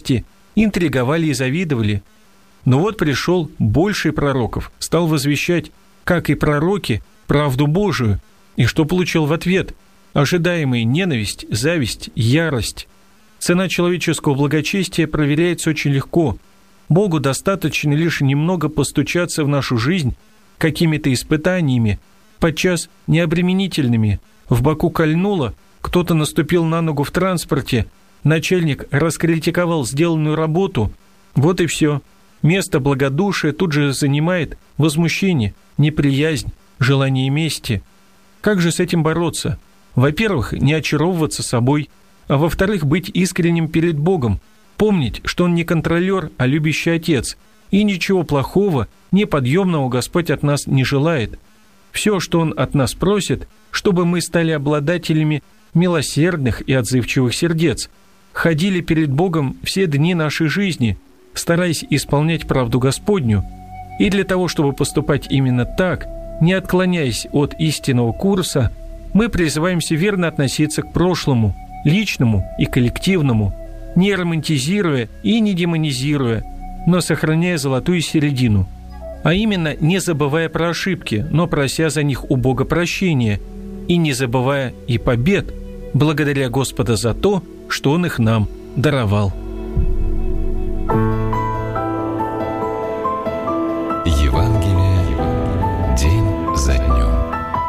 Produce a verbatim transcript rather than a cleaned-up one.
мести, интриговали и завидовали. Но вот пришел больший пророков, стал возвещать, как и пророки, правду Божию, и что получил в ответ? Ожидаемая ненависть, зависть, ярость. Цена человеческого благочестия проверяется очень легко. Богу достаточно лишь немного постучаться в нашу жизнь какими-то испытаниями, подчас необременительными. В боку кольнуло, кто-то наступил на ногу в транспорте, начальник раскритиковал сделанную работу. Вот и все. Место благодушия тут же занимает возмущение, неприязнь, желание мести. Как же с этим бороться? Во-первых, не очаровываться собой, а во-вторых, быть искренним перед Богом, помнить, что Он не контролер, а любящий Отец, и ничего плохого, неподъемного Господь от нас не желает. Все, что Он от нас просит, чтобы мы стали обладателями милосердных и отзывчивых сердец, ходили перед Богом все дни нашей жизни, стараясь исполнять правду Господню, и для того, чтобы поступать именно так, не отклоняясь от истинного курса, мы призываемся верно относиться к прошлому, личному и коллективному, не романтизируя и не демонизируя, но сохраняя золотую середину, а именно не забывая про ошибки, но прося за них у Бога прощения, и не забывая и побед, благодаря Господа за то, что Он их нам даровал.